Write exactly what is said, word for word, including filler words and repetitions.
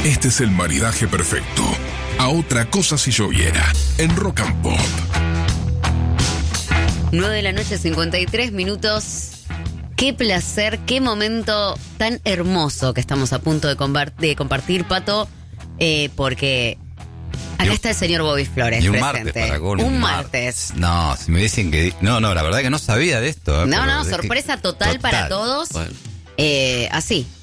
Este es el maridaje perfecto. A otra cosa si lloviera. En Rock and Pop. nueve de la noche, cincuenta y tres minutos. Qué placer, qué momento tan hermoso que estamos a punto de, combar- de compartir, Pato, eh, porque acá un, está el señor Bobby Flores y un presente. martes para Gon, un, un martes. martes. No, si me dicen que... No, no, la verdad que no sabía de esto. ¿eh? No, Pero no, es sorpresa que, total, total para todos. Bueno. Eh, así,